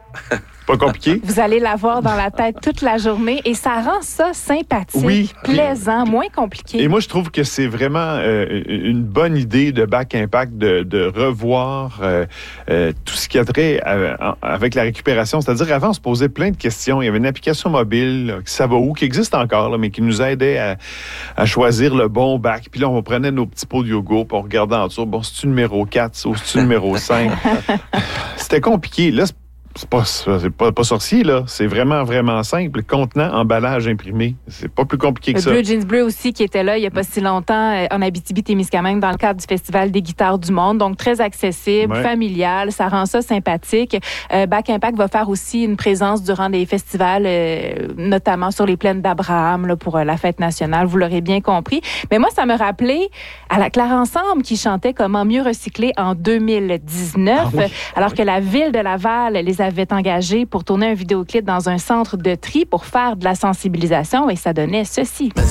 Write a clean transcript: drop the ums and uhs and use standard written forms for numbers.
Pas compliqué. Vous allez l'avoir dans la tête toute la journée et ça rend ça sympathique, plaisant, moins compliqué. Et moi, je trouve que c'est vraiment une bonne idée de Back Impact de revoir tout ce qui a trait avec la récupération. C'est-à-dire, avant, on se posait plein de questions. Il y avait une application mobile, là, Ça va où, qui existe encore, là, mais qui nous aidait à choisir le bon bac. Puis là, on prenait nos petits pots de yogourt, puis on regardait en dessous. Bon, c'est-tu numéro 4 ou c'est-tu numéro 5? C'était compliqué. Là, c'est pas sorcier, là. C'est vraiment, vraiment simple. Contenant, emballage imprimé. C'est pas plus compliqué que ça. Bleu Jeans Bleu aussi, qui était là il n'y a pas si longtemps en Abitibi-Témiscamingue dans le cadre du Festival des guitares du monde. Donc, très accessible, familial. Ça rend ça sympathique. Back Impact va faire aussi une présence durant les festivals, notamment sur les plaines d'Abraham là, pour la fête nationale. Vous l'aurez bien compris. Mais moi, ça me rappelait à la Claire Ensemble qui chantait Comment mieux recycler en 2019, alors que la ville de Laval les avait engagés pour tourner un vidéoclip dans un centre de tri pour faire de la sensibilisation et ça donnait ceci.